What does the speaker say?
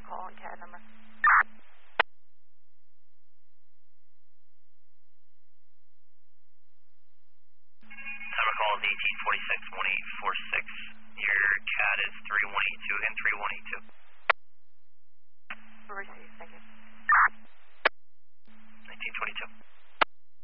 a call and CAD number. Number call is 1846-1846. Your CAD is 3182, again, 3182.